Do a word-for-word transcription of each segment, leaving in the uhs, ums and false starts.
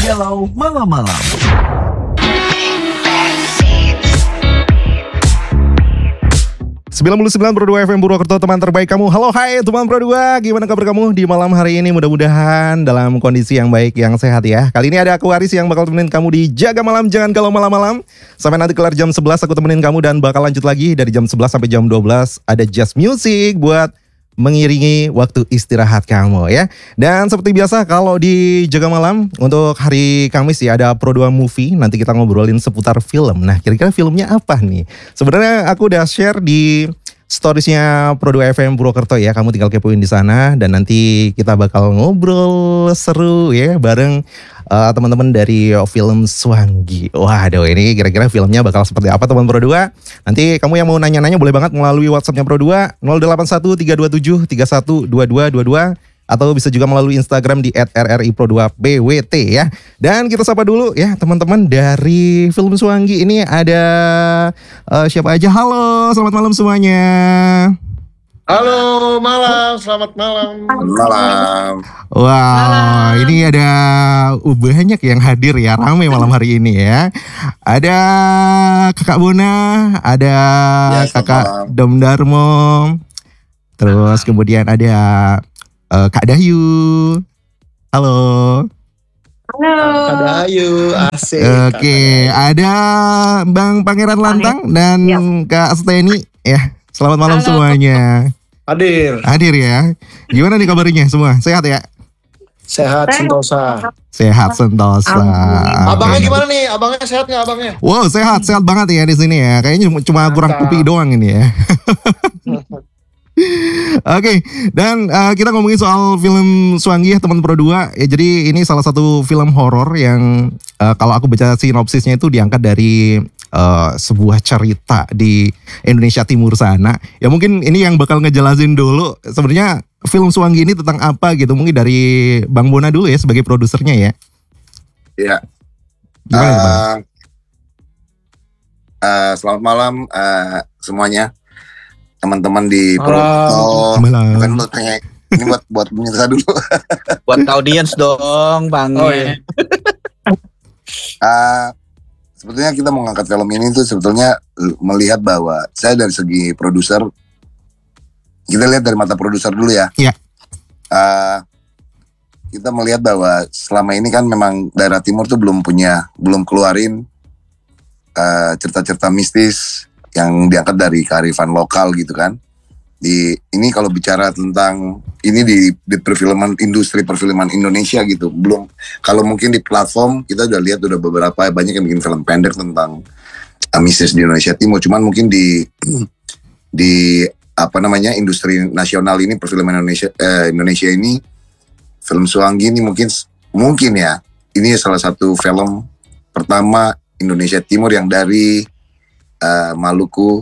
Galau Malam-Malam. sembilan puluh sembilan koma dua F M Purwokerto, teman terbaik kamu. Halo, hai teman Pro dua. Gimana kabar kamu di malam hari ini? Mudah-mudahan dalam kondisi yang baik, yang sehat ya. Kali ini ada aku Aris yang bakal temenin kamu di Jaga Malam Jangan Galau Malam-Malam. Sampai nanti kelar jam sebelas aku temenin kamu dan bakal lanjut lagi dari jam sebelas sampai jam dua belas. Ada Just Music buat mengiringi waktu istirahat kamu ya. Dan seperti biasa kalau di Jaga Malam untuk hari Kamis ya ada Pro dua Movie. Nanti kita ngobrolin seputar film. Nah, kira-kira filmnya apa nih? Sebenarnya aku udah share di storiesnya Pro dua F M Purwokerto ya. Kamu tinggal kepoin di sana dan nanti kita bakal ngobrol seru ya bareng uh, teman-teman dari film Swangi. Waduh, ini kira-kira filmnya bakal seperti apa teman Pro dua? Nanti kamu yang mau nanya-nanya boleh banget melalui WhatsAppnya Pro dua nol delapan satu tiga dua tujuh tiga satu dua dua dua dua atau bisa juga melalui Instagram di et r r i pro dua p w t ya. Dan kita sapa dulu ya teman-teman dari film Swangi. Ini ada uh, siapa aja? Halo, selamat malam semuanya. Halo, malam, selamat malam. Malam. Wow, malam. Ini ada banyak yang hadir ya, ramai malam hari ini ya. Ada Kakak Bona, ada Ya, Kakak Dom Darmo, terus kemudian ada uh, Kak Dahyu. Halo. Halo. Ada Ayu, asik. Oke, ada Bang Pangeran Lantang dan Ya. Kak Steni ya. Selamat malam Halo. semuanya. Hadir, Hadir ya. Gimana nih kabarnya semua? Sehat ya? sehat, sentosa. Sehat sentosa. Amin. Abangnya Oke. gimana nih? Abangnya sehat nggak abangnya? Wow, sehat, sehat banget ya di sini ya. Kayaknya cuma, cuma kurang Mantap. kopi doang ini ya. Oke, dan uh, kita ngomongin soal film Swangi ya teman Pro dua. Ya, jadi ini salah satu film horor yang uh, kalau aku baca sinopsisnya itu diangkat dari uh, sebuah cerita di Indonesia Timur sana. Ya mungkin ini yang bakal ngejelasin dulu sebenarnya film Swangi ini tentang apa gitu. Mungkin dari Bang Bona dulu ya sebagai produsernya ya. Ya. Gimana nih, Bang? Uh, uh, selamat malam uh, semuanya, teman-teman di Purwokerto. Malam. Bukan buat pengen, ini buat buat pemirsa dulu. Buat audiens dong, Bang. Oh, iya. Uh, sebetulnya kita mau ngangkat film ini tuh sebetulnya melihat bahwa saya dari segi produser, kita lihat dari mata produser dulu ya. Iya. Uh, kita melihat bahwa selama ini kan memang daerah timur tuh belum punya, belum keluarin uh, cerita-cerita mistis yang diangkat dari kearifan lokal gitu kan. Di ini kalau bicara tentang ini di, di perfilman, industri perfilman Indonesia gitu, belum. Kalau mungkin di platform kita udah lihat udah beberapa banyak yang bikin film pendek tentang uh, mistis di Indonesia Timur. Cuman mungkin di di apa namanya industri nasional ini perfilman Indonesia eh, Indonesia ini, film Swangi ini mungkin mungkin ya ini salah satu film pertama Indonesia Timur yang dari Uh, Maluku,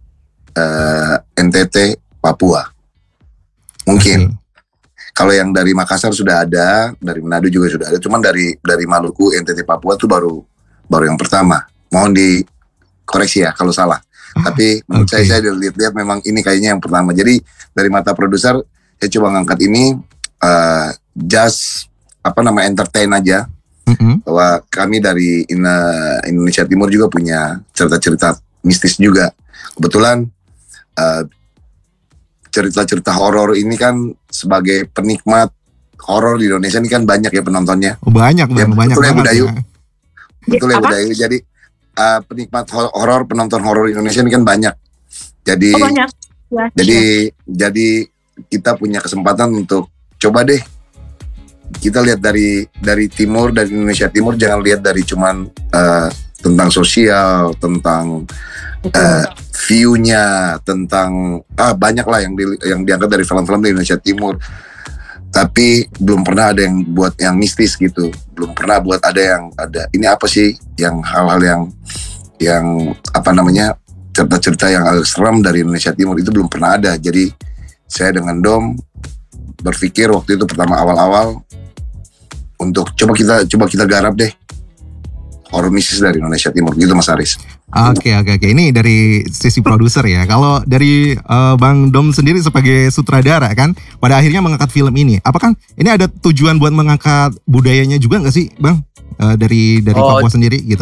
uh, N T T, Papua. Mungkin. Oke. Kalau yang dari Makassar sudah ada, dari Manado juga sudah ada. Cuman dari dari Maluku, N T T, Papua itu baru baru yang pertama. Mohon dikoreksi ya kalau salah. Tapi menurut Oke. saya saya lihat-lihat memang ini kayaknya yang pertama. Jadi dari mata produser saya coba ngangkat ini uh, just apa nama entertain aja. Mm-mm. Bahwa kami dari Ina- Indonesia Timur juga punya cerita-cerita mistis juga. Kebetulan uh, cerita-cerita horor ini kan sebagai penikmat horor di Indonesia ini kan banyak ya penontonnya. Oh, banyak Ya, Bang, banyak betul ya, banget Budayu. ya. Betul ya Apa? Budayu. Jadi uh, penikmat ho- horor, penonton horor Indonesia ini kan banyak. Jadi Oh, banyak. Ya, jadi jadi kita punya kesempatan untuk coba deh kita lihat dari dari timur, dari Indonesia Timur, jangan lihat dari cuman uh, tentang sosial, tentang uh, view-nya, tentang ah banyak lah yang di, yang diangkat dari film-film di Indonesia Timur. Tapi belum pernah ada yang buat yang mistis gitu, belum pernah buat ada yang ada ini apa sih yang hal-hal yang yang apa namanya cerita-cerita yang agak seram dari Indonesia Timur itu belum pernah ada. Jadi saya dengan Dom berpikir waktu itu pertama awal-awal untuk coba kita coba kita garap deh horor mistis dari Indonesia Timur gitu Mas Aris. Oke oke oke, ini dari sisi produser ya. Kalau dari uh, Bang Dom sendiri sebagai sutradara kan, pada akhirnya mengangkat film ini, apakah ini ada tujuan buat mengangkat budayanya juga nggak sih, Bang? uh, dari dari Oh. Papua sendiri gitu?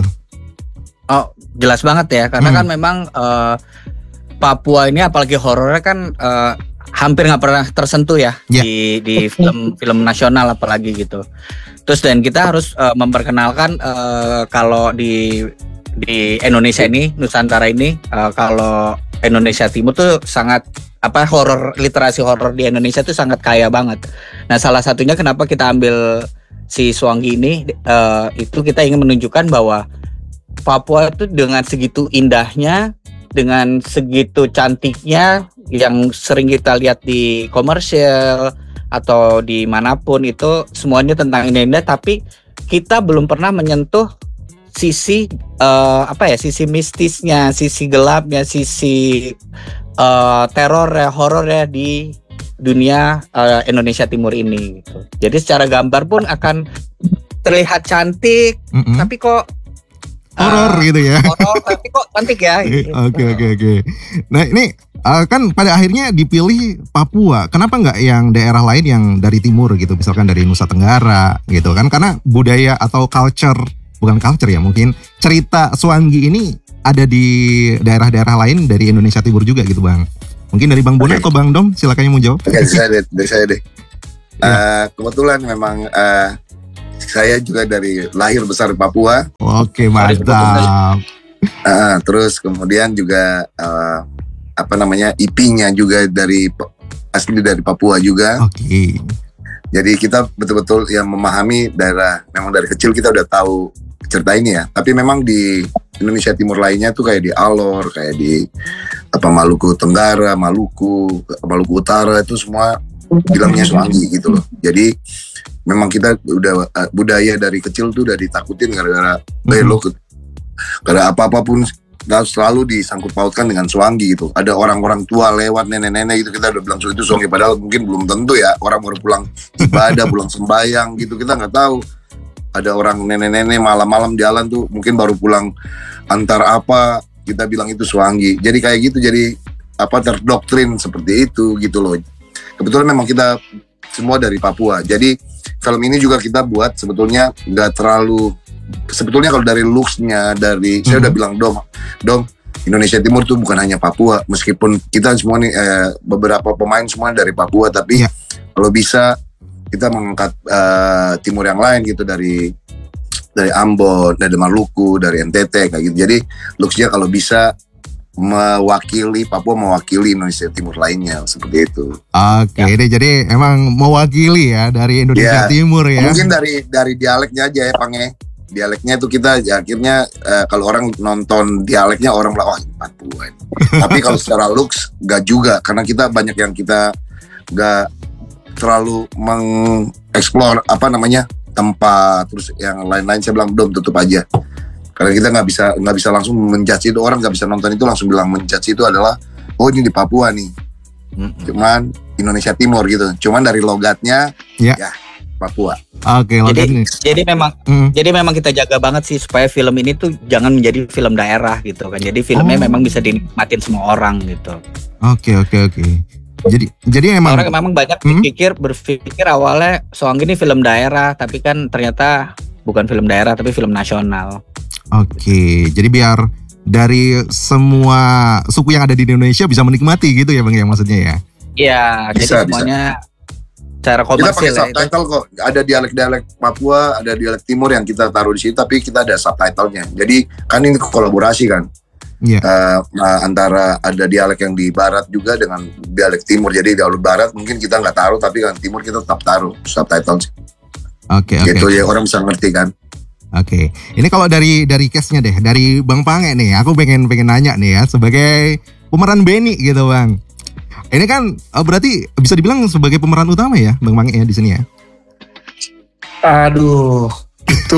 Oh, jelas banget ya, karena Hmm. kan memang eh, Papua ini apalagi horornya kan eh, hampir nggak pernah tersentuh ya Ya. di di film film nasional apalagi gitu. Terus dan kita harus eh, memperkenalkan eh, kalau di di Indonesia ini, Nusantara ini, eh, kalau Indonesia Timur tuh sangat apa horor, literasi horor di Indonesia tuh sangat kaya banget. Nah, salah satunya kenapa kita ambil si Swangi ini eh, itu kita ingin menunjukkan bahwa Papua itu dengan segitu indahnya, dengan segitu cantiknya yang sering kita lihat di komersial atau di manapun itu semuanya tentang indah, tapi kita belum pernah menyentuh sisi eh, apa ya, sisi mistisnya, sisi gelapnya, sisi eh, terornya, horornya di dunia eh, Indonesia Timur ini gitu. Jadi secara gambar pun akan terlihat cantik, Mm-mm. tapi kok Horor eh, gitu ya. horor tapi kok cantik ya. gitu. Oke oke oke. Nah ini uh, kan pada akhirnya dipilih Papua. Kenapa nggak yang daerah lain yang dari timur gitu, misalkan dari Nusa Tenggara gitu kan? Karena budaya atau culture, bukan culture ya, mungkin cerita Swangi ini ada di daerah-daerah lain dari Indonesia Timur juga gitu bang. Mungkin dari Bang Bona Oke. atau Bang Dom, silakan yang mau jawab. Oke, dari saya deh, dari saya deh. Ya. Eh, kebetulan memang eh, saya juga dari lahir besar di Papua. Oke mantap. Eh, terus kemudian juga eh, apa namanya I P-nya juga dari asli dari Papua juga. Oke. Jadi kita betul-betul yang memahami daerah. Memang dari kecil kita udah tahu cerita ini ya. Tapi memang di Indonesia Timur lainnya tuh kayak di Alor, kayak di apa Maluku Tenggara, Maluku, Maluku Utara itu semua bilangnya Swangi gitu loh. Jadi memang kita udah uh, budaya dari kecil tuh udah ditakutin gara-gara eh, Mhm. lo ke- gara apa-apa pun selalu disangkut pautkan dengan Swangi gitu. Ada orang-orang tua lewat, nenek-nenek gitu, kita udah bilang "So, itu Swangi", padahal mungkin belum tentu ya, orang baru pulang ibadah, pulang sembahyang gitu, kita nggak tahu. Ada orang nenek-nenek malam-malam jalan tuh mungkin baru pulang antar apa, kita bilang itu Swangi. Jadi kayak gitu, jadi apa terdoktrin seperti itu gitu loh. Kebetulan memang kita semua dari Papua. Jadi film ini juga kita buat sebetulnya nggak terlalu, sebetulnya kalau dari looks-nya, dari saya udah Mhm. bilang Dom, Dom Indonesia Timur tuh bukan hanya Papua, meskipun kita semua nih eh, beberapa pemain semua dari Papua, tapi Iya. kalau bisa kita mengangkat eh, timur yang lain gitu, dari dari Ambon, dari Maluku, dari N T T kayak gitu. Jadi looks-nya kalau bisa mewakili Papua, mewakili Indonesia Timur lainnya seperti itu. Oke, deh, jadi emang mewakili ya dari Indonesia Ya. Timur ya. Mungkin dari dari dialeknya aja ya, Pange. Dialeknya itu kita ya, akhirnya eh, kalau orang nonton dialeknya orang bilang, oh ini Papua. Tapi kalau secara looks gak juga, karena kita banyak yang kita gak terlalu mengeksplor apa namanya tempat, terus yang lain-lain. Saya bilang Dom, tutup aja, karena kita nggak bisa nggak bisa langsung menjudge itu, orang nggak bisa nonton itu langsung bilang menjudge itu adalah oh ini di Papua nih, Mm-mm. cuman Indonesia Timur gitu, cuman dari logatnya Ya. ya Papua. Oke, Jadi logatnya. jadi memang Hmm. jadi memang kita jaga banget sih supaya film ini tuh jangan menjadi film daerah gitu kan. Jadi filmnya Oh. memang bisa dinikmatin semua orang gitu. Oke oke oke. Jadi jadi emang Orang memang banyak Hmm? berpikir berpikir awalnya Swangi ini film daerah, tapi kan ternyata bukan film daerah tapi film nasional. oke. Jadi biar dari semua suku yang ada di Indonesia bisa menikmati gitu ya Bang ya, maksudnya ya. Iya, jadi Bisa, bisa. semuanya secara Kita pakai komersil ya, itu. subtitle kok, ada dialek-dialek Papua, ada dialek Timur yang kita taruh di sini, tapi kita ada subtitlenya. Jadi kan ini kolaborasi kan. Iya. Eh, nah, antara ada dialek yang di barat juga dengan dialek timur. Jadi di barat mungkin kita nggak taruh, tapi kan timur kita tetap taruh subtitle Oke oke. gitu ya, orang bisa ngerti kan. Oke. Ini kalau dari dari case-nya deh, dari Bang Pange nih, aku pengen pengen nanya nih ya, sebagai pemeran Benny gitu Bang. Ini kan eh, berarti bisa dibilang sebagai pemeran utama ya Bang Pange ya di sini ya. Aduh, itu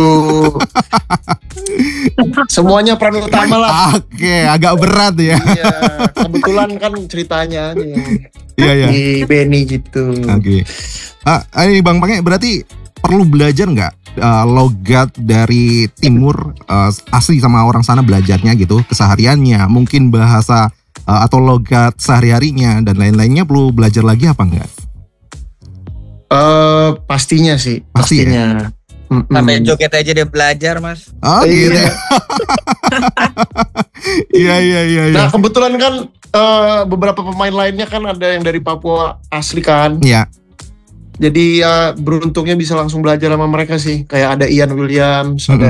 semuanya peran utama lah. Oke, agak berat ya. Iya, kebetulan kan ceritanya nih Iya iya. di Benny gitu. Oke. Ah, ini Bang Pange berarti perlu belajar nggak uh, logat dari timur uh, asli sama orang sana belajarnya gitu, kesehariannya, mungkin bahasa uh, atau logat sehari-harinya dan lain-lainnya perlu belajar lagi apa enggak? Eh pastinya sih, Pasti ya? pastinya. Mm-mm. Sampai joget aja dia belajar, Mas. Oh gitu. Iya. Iya iya iya. iya. Nah kebetulan kan eh, beberapa pemain lainnya kan ada yang dari Papua asli kan. Iya. Jadi ya beruntungnya bisa langsung belajar sama mereka sih. Kayak ada Ian Williams, Mm-mm. ada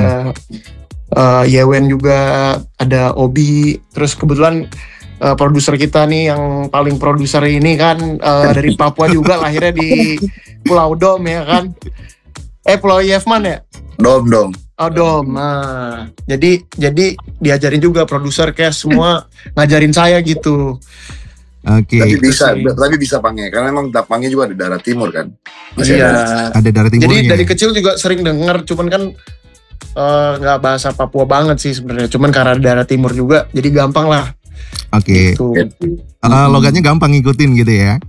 eh, Yewen juga, ada Obi. Terus kebetulan eh, produser kita nih yang paling produser ini kan eh, dari Papua juga, lahirnya di Pulau Dom ya kan. Eh Pulau Yevman ya? Dom dom. Oh Dom. Nah, jadi jadi diajarin juga produser kayak semua ngajarin saya gitu. Oke. Tapi bisa, sih. tapi bisa Pange. Karena emang Pange juga di daerah timur kan. Masih Iya. ada. Ada daerah Jadi timurnya. dari kecil juga sering denger, cuman kan eh, nggak bahasa Papua banget sih sebenarnya. Cuman karena daerah timur juga, jadi gampang lah. Oke. Gitu. Eh, logatnya gampang ngikutin gitu ya.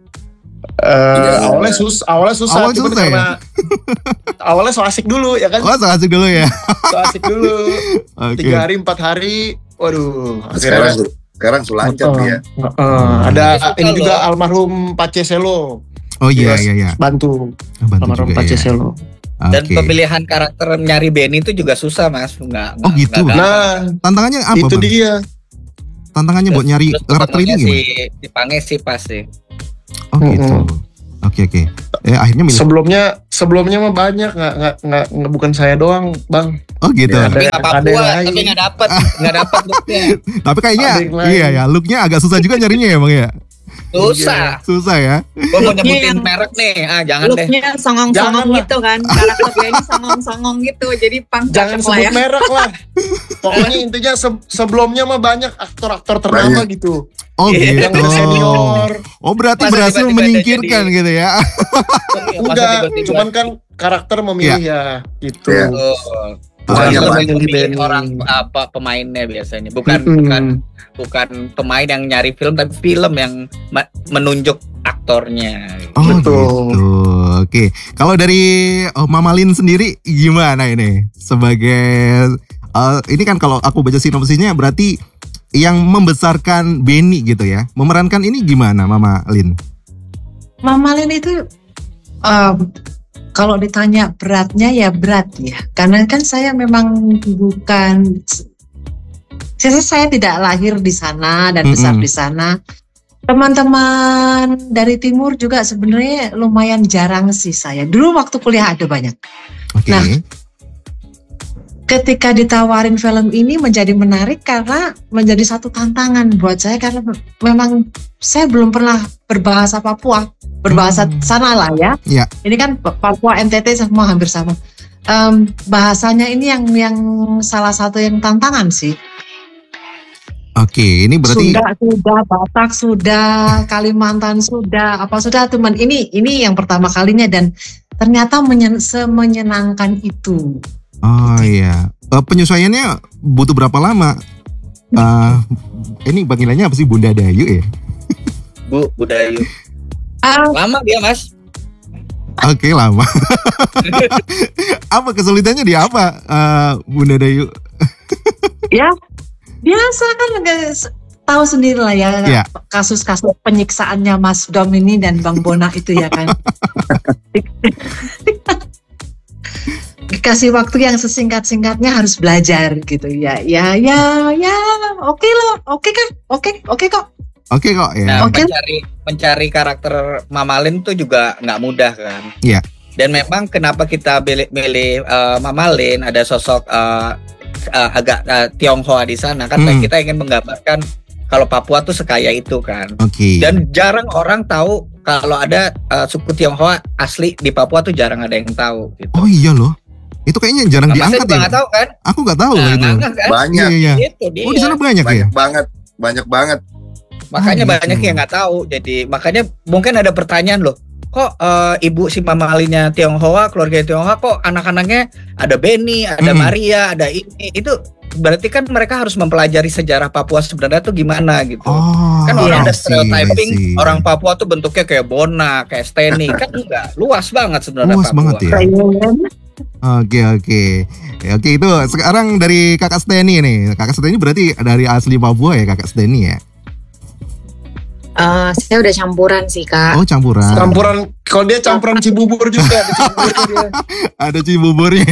Eh, Iya. awalnya sus, awalnya susah, Awalnya cuman susah ya? karena awalnya so asik dulu ya kan, Oh, so asik dulu ya. so asik dulu. Oke. Tiga hari, empat hari, waduh. Sekarang Akhirnya sekarang sulancat Heeh. dia. Heeh. ada Suka ini loh. juga almarhum Pace Selo, Oh iya Yes. iya iya. bantu Bantu almarhum juga Pace ya. Selo. Dan Oke. pemilihan karakter nyari Benny itu juga susah, Mas. Enggak. Oh, gitu. Nah, Tantangannya apa, itu Bang? dia. Tantangannya buat nyari Terus karakter ini ketemunya gimana? si, si Pange sih pasti. Oh gitu. Mm-mm. Oke oke. Eh akhirnya milih. Sebelumnya sebelumnya mah banyak, nggak nggak nggak nggak- bukan saya doang, Bang. Oh gitu. Ada- Tapi nggak ada yang Papua, lain. tapi nggak dapet, nggak dapet looknya. Tapi kayaknya Ada yang lain. iya ya, looknya agak susah juga nyarinya ya, Bang ya. Susah. Susah ya. Gue mau nyebutin yang- merek nih, ah jangan deh. Looknya songong-songong Janganlah. gitu kan. Karakternya ini songong-songong gitu. Jadi pang Jangan cocok lah sebut ya. merek lah. Pokoknya intinya se- sebelumnya mah banyak aktor-aktor ternama Banyak. gitu. Oh Iya, Yang gitu. udah senior. Oh berarti Masa berhasil tiba-tiba menyingkirkan jadi- gitu ya. Masa Enggak, tiba-tiba- cuman kan karakter memilih ya gitu. Iya. Oh, Bukan Banyak, Karakter banyak. memilih Benny. orang apa pemainnya biasanya, bukan Mm-mm. bukan bukan pemain yang nyari film, tapi film yang ma- menunjuk aktornya. Oh Betul. gitu. Oke. Kalau dari oh, Mama Lin sendiri gimana ini? Sebagai eh, ini kan kalau aku baca sinopsisnya berarti yang membesarkan Benny gitu ya. Memerankan ini gimana Mama Lin? Mama Lin itu um, kalau ditanya beratnya ya berat ya. Karena kan saya memang bukan saya, saya tidak lahir di sana dan besar Mm-mm. di sana. Teman-teman dari timur juga sebenarnya lumayan jarang sih saya. Dulu waktu kuliah ada banyak. Oke. Nah, ketika ditawarin film ini menjadi menarik karena menjadi satu tantangan buat saya karena memang saya belum pernah berbahasa Papua, berbahasa Hmm. sana lah ya. Iya. Ini kan Papua N T T semua hampir sama. Em, bahasanya ini yang yang salah satu yang tantangan sih. Oke, ini berarti Sunda sudah, Batak sudah, Kalimantan sudah, apa sudah teman ini ini yang pertama kalinya dan ternyata menyen, semenyenangkan itu. oh iya. Eh, penyesuaiannya butuh berapa lama? Eh, ini panggilannya apa sih, Bunda Dayu ya? Bu, Budayu. Ah, Lama dia, Mas. Oke, lama. Apa kesulitannya di apa, eh, Bunda Dayu? ya biasa kan guys, tahu sendiri lah ya Iya. kasus-kasus penyiksaannya Mas Dom ini dan Bang Bona itu ya kan. Dikasih waktu yang sesingkat-singkatnya harus belajar gitu ya. Ya ya ya oke loh, oke kan, oke oke kok. Oke kok ya. Nah, Oke. mencari mencari karakter Mama Lin tuh juga nggak mudah kan. Iya. Dan memang kenapa kita pilih, pilih eh, Mama Lin, ada sosok eh, eh, agak eh, Tionghoa di sana kan, Hmm. kita ingin menggambarkan kalau Papua tuh sekaya itu kan. Oke. Dan jarang orang tahu kalau ada eh, suku Tionghoa asli di Papua tuh jarang ada yang tahu. Gitu. Oh iya loh. Itu kayaknya jarang Nah, Mas diangkat juga ya. nggak tahu kan? Aku nggak tahu Nah, itu. nggak nggak kan? Banyak, Iya iya. Itu dia. Oh di sana banyak, ya. banyak banget, banyak banget. Makanya Oh, gitu. banyak yang nggak tahu. Jadi makanya mungkin ada pertanyaan loh. Kok eh, ibu si Mama Alinya Tionghoa, keluarga Tionghoa, kok anak-anaknya ada Benny, ada Hmm. Maria, ada ini. Itu berarti kan mereka harus mempelajari sejarah Papua sebenarnya tuh gimana gitu. Oh. Kan orang I ada see, stereotyping I see. orang Papua tuh bentuknya kayak Bona, kayak Steny. Kan enggak, luas banget sebenarnya Luas Papua. banget ya. Oke oke. Ya, oke itu sekarang dari Kakak Steny nih. Kakak Steny berarti dari asli Papua ya, Kakak Steny ya. Eh, saya udah campuran sih kak. Oh, campuran. Campuran, kalau dia campuran cibubur juga. Ada cibuburnya dia. Ada cibuburnya.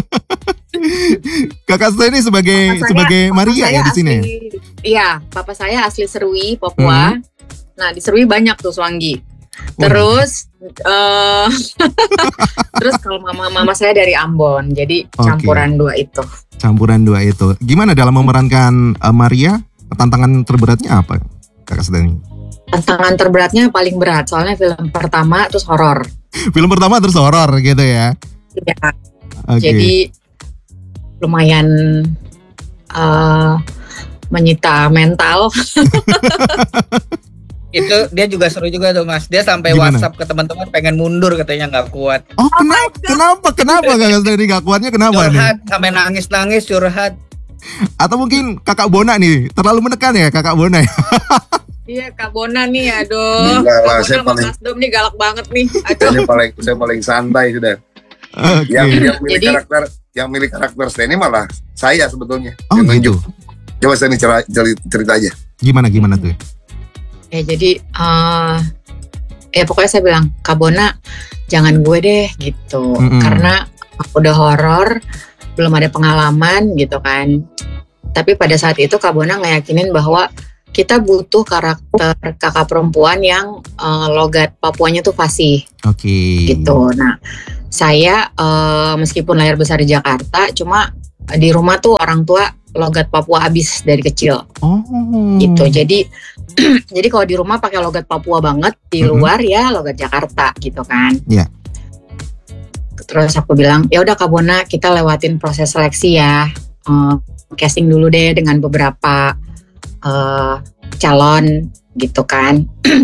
Kakak Steny sebagai Papa saya- sebagai papa Maria saya ya di sini. ya? asli- Iya, papa saya asli Serui, Papua. Nah di Serui banyak tuh Swanggi. Wah. Terus, eh terus kalau mama mama saya dari Ambon, jadi Oke. campuran dua itu. Campuran dua itu. Gimana dalam memerankan uh, Maria? Tantangan terberatnya apa, Kakak Steny? Tantangan terberatnya paling berat, soalnya film pertama terus horor. Film pertama terus horor gitu ya. Iya, Oke. jadi lumayan eh menyita mental. Itu dia juga seru juga tuh Mas. Dia sampai Gimana? WhatsApp ke teman-teman pengen mundur katanya nggak kuat. Oh, kenapa? Kenapa? Kenapa Kakak Steny gak kuatnya kenapa nih? Curhat sampai nangis-nangis curhat. Atau mungkin Kakak Bona nih terlalu menekan ya Kakak Bona ya? Iya Kak Bona nih, aduh. Enggak lah, Kak saya Bona sama paling- Mas Dom nih galak banget nih. Saya Aduh. paling saya paling santai sudah. Oke. Yang yang milih Jadi- karakter yang milih karakter Steny malah saya sebetulnya. Oh yang gitu. nunjuk. Coba Steny cerita, cerita aja. Gimana gimana tuh? Ya jadi eh ya pokoknya saya bilang Kak Bona jangan gue deh gitu. Mm-mm. Karena udah horor, belum ada pengalaman gitu kan. Tapi pada saat itu Kak Bona ngeyakinin bahwa kita butuh karakter kakak perempuan yang eh, logat Papuanya tuh fasih Oke. gitu. Nah, saya eh, meskipun lahir besar di Jakarta, cuma di rumah tuh orang tua logat Papua abis dari kecil Oh. gitu. Jadi jadi kalau di rumah pakai logat Papua banget, di Mhm. luar ya logat Jakarta gitu kan. Iya. Terus aku bilang, ya udah Kak Bona, kita lewatin proses seleksi ya. Eh, casting dulu deh dengan beberapa eh, calon gitu kan.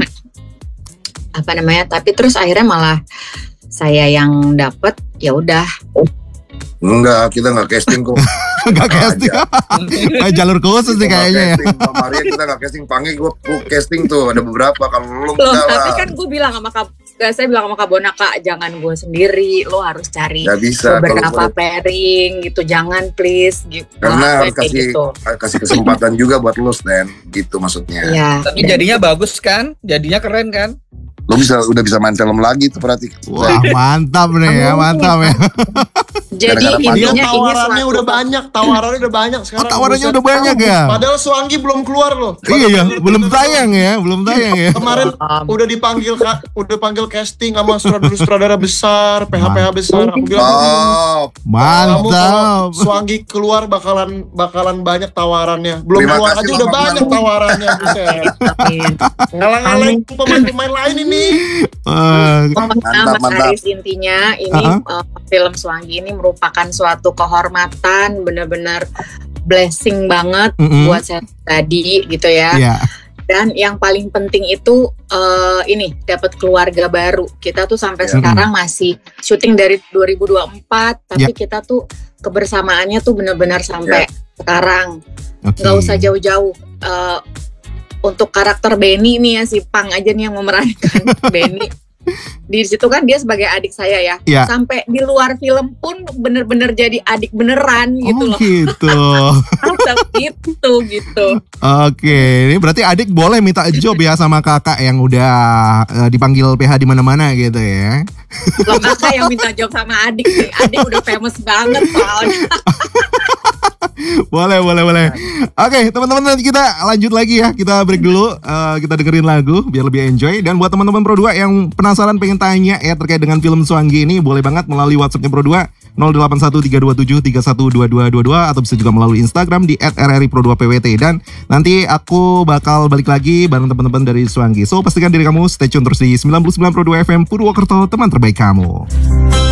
Apa namanya? Tapi terus akhirnya malah saya yang dapet, ya udah. Enggak, kita enggak casting kok. Gak casting. Ah, jalur khusus nih kayaknya ya. Pak Maria kita nggak casting, panggil gue casting tuh ada beberapa, kalau lu Loh, enggak tapi lah. kan gue bilang sama Kak, saya bilang sama Kak Bona, Kak jangan gue sendiri, lo harus cari Nggak bisa kalau beberapa gua- pairing gitu, jangan please gitu. Karena Nah, harus kayak kasih gitu. kasih kesempatan juga buat lu Stan, gitu maksudnya. Iya. Tapi jadinya bagus kan? Jadinya keren kan? Lu bisa udah bisa main film lagi tuh berarti. Wah, mantap nih ya, mantap ya. Jadi Gara-gara Dia intinya ini tawarannya suatu udah banyak, tawarannya udah banyak sekarang. Oh, tawarannya Buset. udah banyak ya? Padahal Swanggi belum keluar loh. Iya ya, belum tayang ya, belum tayang ya. Kemarin Um, udah dipanggil Kak, udah panggil casting sama sutradara besar, P H P H besar. Aku bilang, Oh, kamu kalau Mantap. Swanggi keluar bakalan bakalan banyak tawarannya. Belum Terima keluar kasih, aja udah Bang. banyak tawarannya. Buset. amin. Ngalang-ngalain pemain-pemain lain ini. Eh, Pokoknya Mantap, Mas mantap. Aris, intinya ini Uh-huh. uh, film Swanggi ini merupakan suatu kehormatan, benar-benar blessing banget mm-mm. buat saya tadi gitu ya. Iya. Dan yang paling penting itu eh, ini dapat keluarga baru. Kita tuh sampai Ya. sekarang masih syuting dari dua ribu dua puluh empat, tapi Ya. kita tuh kebersamaannya tuh benar-benar sampai sekarang. Oke. Nggak usah jauh-jauh. Eh, untuk karakter Benny nih ya, si Pang aja nih yang memerankan Benny. Di situ kan dia sebagai adik saya ya. Iya. Sampai di luar film pun bener-bener jadi adik beneran gitu Oh loh. gitu. Gitu gitu. Oke, ini berarti adik boleh minta job ya sama kakak yang udah eh, dipanggil P H di mana-mana gitu ya. Loh kakak yang minta job sama adik nih. Adik udah famous banget soalnya. Boleh, boleh, boleh. Oke, teman-teman nanti kita lanjut lagi ya. Kita break dulu, eh, kita dengerin lagu biar lebih enjoy. Dan buat teman-teman Pro dua yang penasaran pengen tanya ya terkait dengan film Swanggi ini, boleh banget melalui WhatsApp-nya Pro dua nol delapan satu tiga dua tujuh tiga satu dua dua dua dua atau bisa juga melalui Instagram di et r r i pro dua p w t. Dan nanti aku bakal balik lagi bareng teman-teman dari Swanggi. So pastikan diri kamu stay tune terus di sembilan puluh sembilan Pro dua F M Purwokerto, teman terbaik kamu.